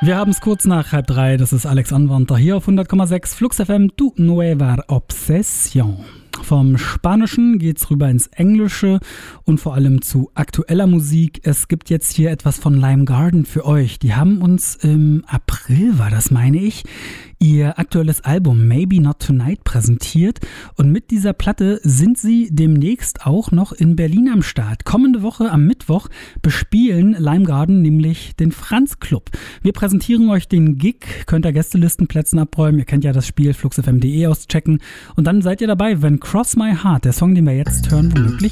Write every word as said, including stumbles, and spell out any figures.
Wir haben es kurz nach halb drei, das ist Alex Anwandter hier auf hundert Komma sechs Flux F M, Tu Nueva Obsession. Vom Spanischen geht's rüber ins Englische und vor allem zu aktueller Musik. Es gibt jetzt hier etwas von Lime Garden für euch. Die haben uns im April, war das meine ich, ihr aktuelles Album Maybe Not Tonight präsentiert. Und mit dieser Platte sind sie demnächst auch noch in Berlin am Start. Kommende Woche am Mittwoch bespielen Lime Garden nämlich den Franz Club. Wir präsentieren euch den Gig, könnt ihr Gästelistenplätzen abräumen. Ihr kennt ja das Spiel, fluxfm punkt de auschecken. Und dann seid ihr dabei, wenn Cross My Heart, der Song, den wir jetzt hören, womöglich